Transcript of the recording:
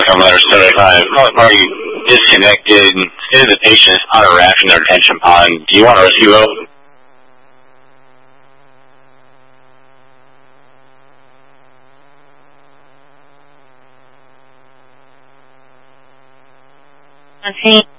on letter 75. Calling party disconnected. Stated the patient is on a raft in their detention pond. Do you want a rescue boat? Okay.